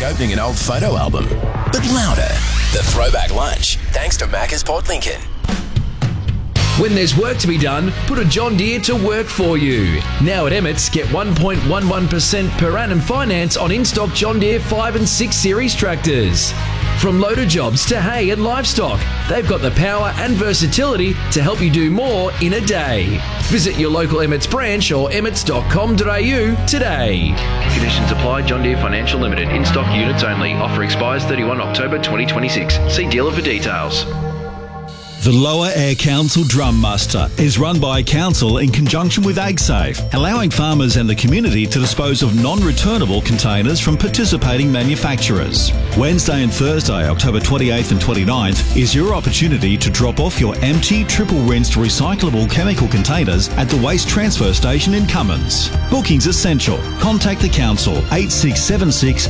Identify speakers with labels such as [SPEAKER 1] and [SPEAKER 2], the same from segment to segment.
[SPEAKER 1] opening an old photo album. But louder, the throwback lunch, thanks to Macca's Port Lincoln.
[SPEAKER 2] When there's work to be done, put a John Deere to work for you. Now at Emmett's, get 1.11% per annum finance on in-stock John Deere 5 and 6 Series tractors. From loader jobs to hay and livestock, they've got the power and versatility to help you do more in a day. Visit your local Emmett's branch or emmets.com.au today. Conditions apply. John Deere Financial Limited. In-stock units only. Offer expires 31 October 2026. See dealer for details.
[SPEAKER 3] The Lower Air Council Drum Muster is run by Council in conjunction with AgSafe, allowing farmers and the community to dispose of non-returnable containers from participating manufacturers. Wednesday and Thursday, October 28th and 29th, is your opportunity to drop off your empty, triple-rinsed recyclable chemical containers at the Waste Transfer Station in Cummins. Bookings essential. Contact the Council 8676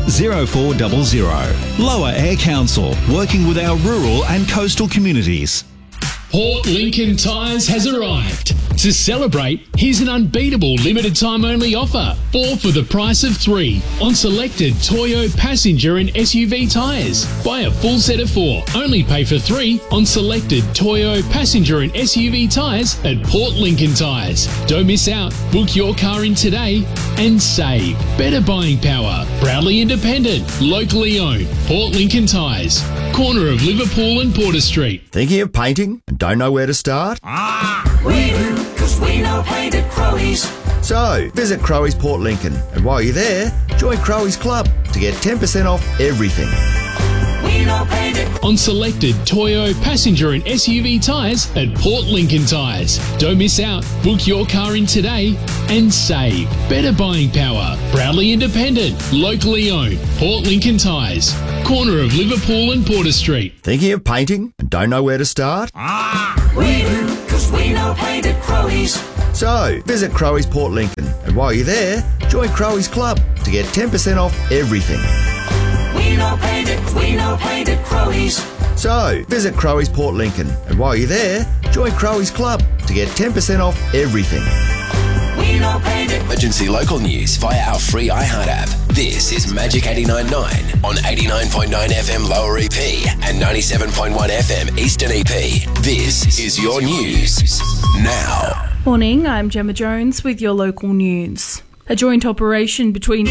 [SPEAKER 3] 0400. Lower Air Council, working with our rural and coastal communities.
[SPEAKER 4] Port Lincoln Tyres has arrived. To celebrate, here's an unbeatable limited time only offer. 4 for the price of 3 on selected Toyo passenger and SUV tyres. Buy a full set of 4, only pay for 3 on selected Toyo passenger and SUV tyres at Port Lincoln Tyres. Don't miss out. Book your car in today and save. Better buying power. Proudly independent. Locally owned. Port Lincoln Tyres. Corner of Liverpool and Porter Street.
[SPEAKER 5] Thinking of painting and don't know where to start?
[SPEAKER 6] We do, because we know paint at Crowey's.
[SPEAKER 5] So, visit Crowey's Port Lincoln, and while you're there, join Crowey's Club to get 10% off everything.
[SPEAKER 6] We know paint at
[SPEAKER 4] on selected Toyo passenger and SUV tyres at Port Lincoln Tyres. Don't miss out. Book your car in today and save. Better buying power. Proudly independent. Locally owned. Port Lincoln Tyres. Corner of Liverpool and Porter Street.
[SPEAKER 5] Thinking of painting and don't know where to start?
[SPEAKER 6] We do, because we know paint at Crowey's.
[SPEAKER 5] So, visit Crowey's Port Lincoln, and while you're there, join Crowey's Club to get 10% off everything.
[SPEAKER 6] We know paint at Crowey's.
[SPEAKER 5] So, visit Crowey's Port Lincoln, and while you're there, join Crowey's Club to get 10% off everything.
[SPEAKER 6] We know paint at
[SPEAKER 1] Emergency local news via our free iHeart app. This is Magic 89.9 on 89.9 FM Lower EP and 97.1 FM Eastern EP. This is your news now.
[SPEAKER 7] Morning, I'm Gemma Jones with your local news. A joint operation between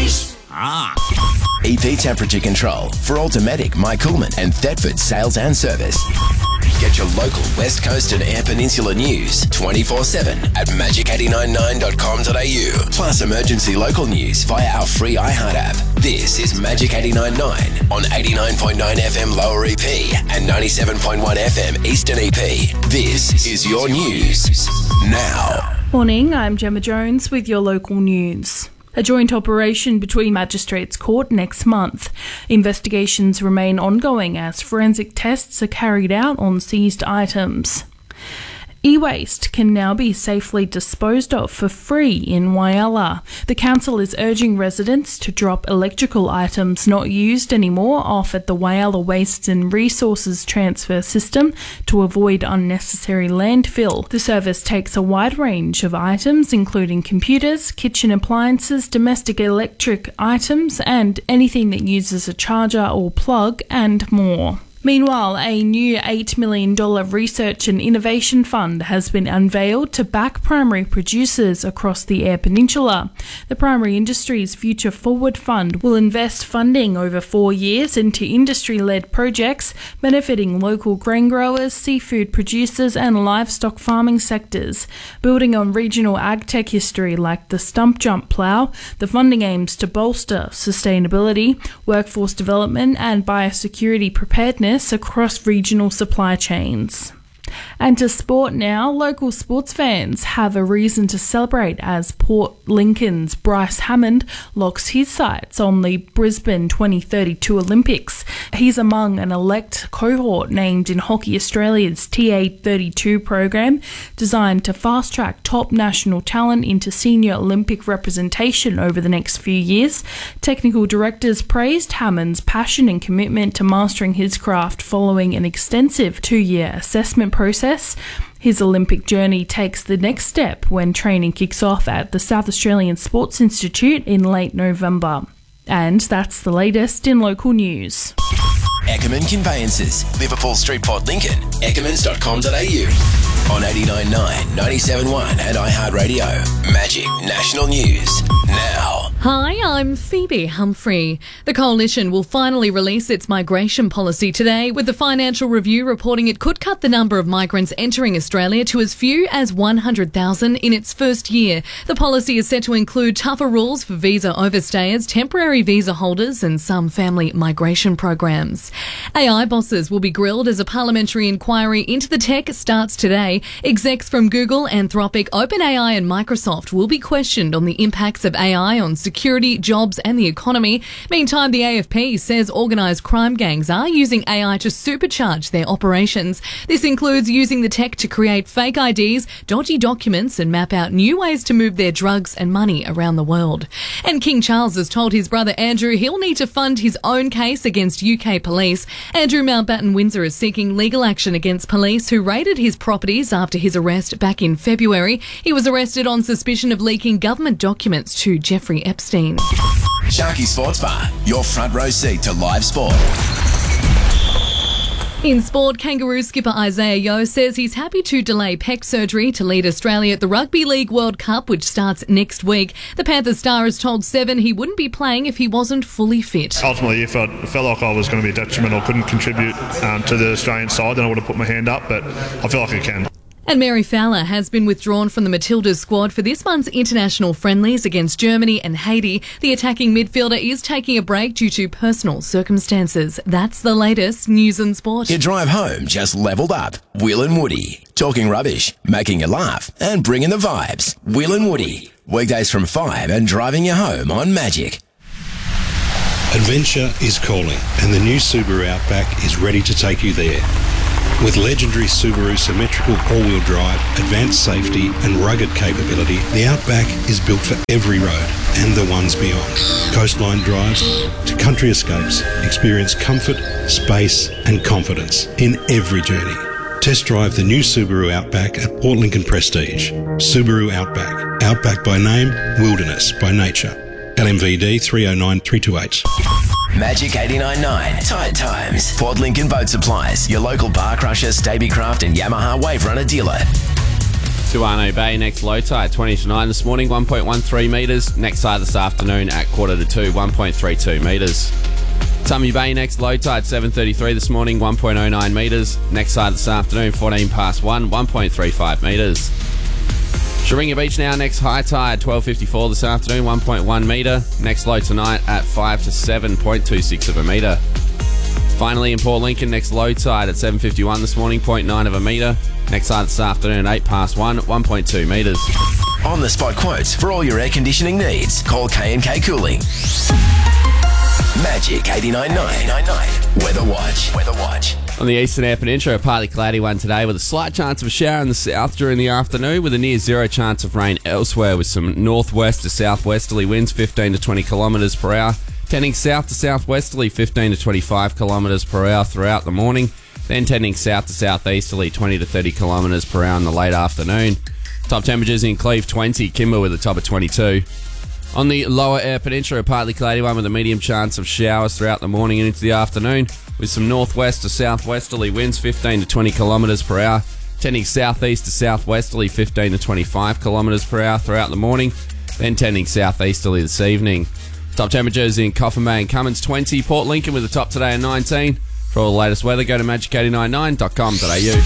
[SPEAKER 1] EP temperature control for Automatic, My Coolman and Thetford sales and service. Get your local West Coast and Eyre Peninsula news 24/7 at magic899.com.au. Plus emergency local news via our free iHeart app. This is Magic 89.9 on 89.9 FM Lower EP and 97.1 FM Eastern EP. This is your news now.
[SPEAKER 7] Morning, I'm Gemma Jones with your local news. A joint operation between Magistrates Court next month. Investigations remain ongoing as forensic tests are carried out on seized items. E-waste can now be safely disposed of for free in Whyalla. The council is urging residents to drop electrical items not used anymore off at the Whyalla Waste and Resources Transfer System to avoid unnecessary landfill. The service takes a wide range of items, including computers, kitchen appliances, domestic electric items, and anything that uses a charger or plug, and more. Meanwhile, a new $8 million research and innovation fund has been unveiled to back primary producers across the Eyre Peninsula. The Primary Industries Future Forward Fund will invest funding over 4 years into industry-led projects benefiting local grain growers, seafood producers and livestock farming sectors. Building on regional agtech history like the stump jump plough, the funding aims to bolster sustainability, workforce development and biosecurity preparedness across regional supply chains. And to sport now, local sports fans have a reason to celebrate as Port Lincoln's Bryce Hammond locks his sights on the Brisbane 2032 Olympics. He's among an elect cohort named in Hockey Australia's TA32 program, designed to fast-track top national talent into senior Olympic representation over the next few years. Technical directors praised Hammond's passion and commitment to mastering his craft following an extensive 2-year assessment process. His Olympic journey takes the next step when training kicks off at the South Australian Sports Institute in late November. And that's the latest in local news.
[SPEAKER 1] Eckerman Conveyances, Liverpool Street, Port Lincoln, eckemans.com.au. On 89.9, 97.1 and iHeartRadio. Magic National News. Now.
[SPEAKER 8] Hi, I'm Phoebe Humphrey. The Coalition will finally release its migration policy today, with the Financial Review reporting it could cut the number of migrants entering Australia to as few as 100,000 in its first year. The policy is set to include tougher rules for visa overstayers, temporary visa holders and some family migration programs. AI bosses will be grilled as a parliamentary inquiry into the tech starts today. Execs from Google, Anthropic, OpenAI and Microsoft will be questioned on the impacts of AI on security, jobs and the economy. Meantime, the AFP says organised crime gangs are using AI to supercharge their operations. This includes using the tech to create fake IDs, dodgy documents and map out new ways to move their drugs and money around the world. And King Charles has told his brother Andrew he'll need to fund his own case against UK police. Andrew Mountbatten Windsor is seeking legal action against police who raided his properties after his arrest back in February. He was arrested on suspicion of leaking government documents to Jeffrey Epstein.
[SPEAKER 1] Sharky Sports Bar, your front row seat to live sport.
[SPEAKER 8] In sport, Kangaroo skipper Isaiah Yeo says he's happy to delay pec surgery to lead Australia at the Rugby League World Cup, which starts next week. The Panthers star has told Seven he wouldn't be playing if he wasn't fully fit.
[SPEAKER 9] Ultimately, if I felt like I was going to be a detriment or couldn't contribute to the Australian side, then I would have put my hand up, but I feel like I can.
[SPEAKER 8] And Mary Fowler has been withdrawn from the Matildas squad for this month's international friendlies against Germany and Haiti. The attacking midfielder is taking a break due to personal circumstances. That's the latest news and sport.
[SPEAKER 1] Your drive home just levelled up. Will and Woody. Talking rubbish, making you laugh and bringing the vibes. Will and Woody. Weekdays from 5 and driving you home on Magic.
[SPEAKER 10] Adventure is calling and the new Subaru Outback is ready to take you there. With legendary Subaru symmetrical all-wheel drive, advanced safety and rugged capability, the Outback is built for every road and the ones beyond. Coastline drives to country escapes, experience comfort, space and confidence in every journey. Test drive the new Subaru Outback at Port Lincoln Prestige. Subaru Outback. Outback by name, wilderness by nature. LMVD 309328.
[SPEAKER 1] Magic 89.9. Tide Times. Port Lincoln Boat Supplies. Your local bar crusher, Stabicraft and Yamaha Wave Runner dealer.
[SPEAKER 11] Tuano Bay next low tide 20 to 9 this morning, 1.13 metres. Next tide this afternoon at 1:45, 1.32 metres. Tummy Bay next low tide 7:33 this morning, 1.09 metres. Next tide this afternoon 14 past 1, 1.35 metres. Sharinga Beach now next high tide 12:54 this afternoon, 1.1 metre. Next low tonight at 5 to 7.26 of a metre. Finally in Port Lincoln next low tide at 7:51 this morning, 0.9 of a metre. Next tide this afternoon 8 past 1, 1.2 metres.
[SPEAKER 1] On the spot quotes for all your air conditioning needs. Call K&K Cooling. Magic 89.9. Weather Watch.
[SPEAKER 11] On the eastern Eyre Peninsula, a partly cloudy one today with a slight chance of a shower in the south during the afternoon, with a near zero chance of rain elsewhere, with some northwest to southwesterly winds 15 to 20 kilometres per hour, tending south to southwesterly 15 to 25 kilometres per hour throughout the morning, then tending south to southeasterly 20 to 30 kilometres per hour in the late afternoon. Top temperatures in Cleve 20, Kimber with a top of 22. On the lower Eyre Peninsula, a partly cloudy one with a medium chance of showers throughout the morning and into the afternoon, with some northwest to southwesterly winds 15 to 20 kilometres per hour, tending southeast to southwesterly 15 to 25 kilometres per hour throughout the morning, then tending southeasterly this evening. Top temperatures in Coffin Bay and Cummins 20, Port Lincoln with a top today of 19. For all the latest weather, go to magic899.com.au.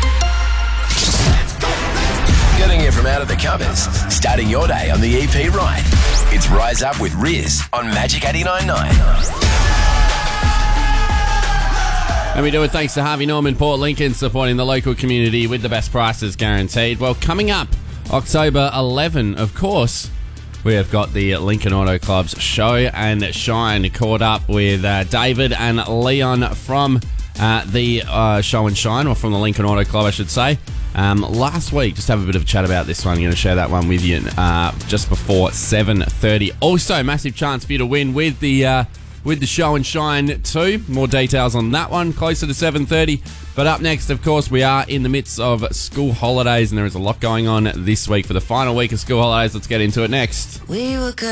[SPEAKER 1] Getting you from out of the covers, starting your day on the EP right. It's Rise Up with Riz on Magic 89.9.
[SPEAKER 11] And we do it thanks to Harvey Norman Port Lincoln, supporting the local community with the best prices guaranteed. Well, coming up October 11, of course, we have got the Lincoln Auto Club's Show and Shine. Caught up with David and Leon from the Show and Shine, or from the Lincoln Auto Club, I should say. Last week, just have a bit of a chat about this one. I'm going to share that one with you just before 7:30. Also, massive chance for you to win with the Show and Shine too. More details on that one closer to 7:30. But up next, of course, we are in the midst of school holidays, and there is a lot going on this week for the final week of school holidays. Let's get into it next.